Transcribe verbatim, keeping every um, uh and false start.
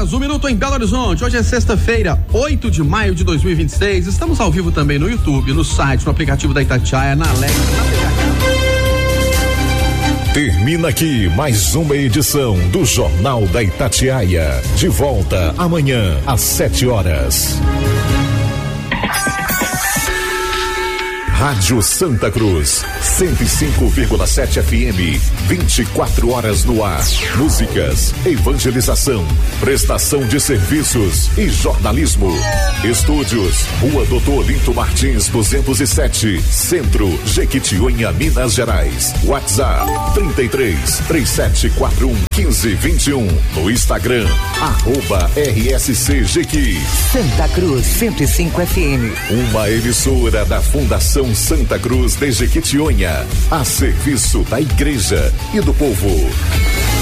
horas, um minuto em Belo Horizonte. Hoje é sexta-feira, oito de maio de dois mil e vinte e seis. Estamos ao vivo também no YouTube, no site, no aplicativo da Itatiaia, na Alexa, na T V. Termina aqui mais uma edição do Jornal da Itatiaia. De volta amanhã às sete horas. Rádio Santa Cruz, cento e cinco vírgula sete F M, vinte e quatro horas no ar. Músicas, evangelização, prestação de serviços e jornalismo. Estúdios, Rua Doutor Olinto Martins, duzentos e sete, Centro, Jequitinhonha, Minas Gerais. WhatsApp, trinta e três, três sete quatro um, quinze vinte e um. No Instagram, arroba R S C Jequi. Santa Cruz, cento e cinco F M. Uma emissora da Fundação Santa Cruz de Jequitinhonha, a serviço da igreja e do povo.